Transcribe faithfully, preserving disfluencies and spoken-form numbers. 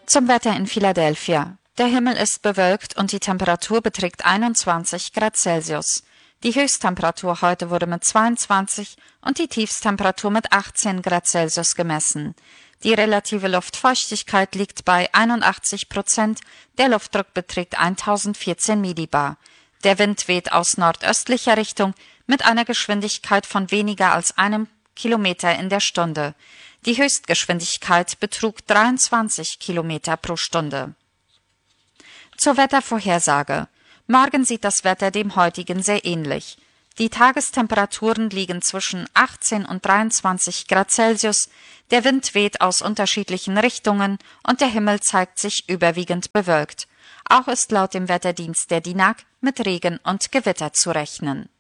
Zum Wetter in Philadelphia. Der Himmel ist bewölkt und die Temperatur beträgt einundzwanzig Grad Celsius. Die Höchsttemperatur heute wurde mit zweiundzwanzig und die Tiefsttemperatur mit achtzehn Grad Celsius gemessen. Die relative Luftfeuchtigkeit liegt bei einundachtzig Prozent, der Luftdruck beträgt eintausendvierzehn Millibar. Der Wind weht aus nordöstlicher Richtung mit einer Geschwindigkeit von weniger als einem Kilometer in der Stunde. Die Höchstgeschwindigkeit betrug dreiundzwanzig Kilometer pro Stunde. Zur Wettervorhersage. Morgen sieht das Wetter dem heutigen sehr ähnlich. Die Tagestemperaturen liegen zwischen achtzehn und dreiundzwanzig Grad Celsius, der Wind weht aus unterschiedlichen Richtungen und der Himmel zeigt sich überwiegend bewölkt. Auch ist laut dem Wetterdienst der D I N A G mit Regen und Gewitter zu rechnen.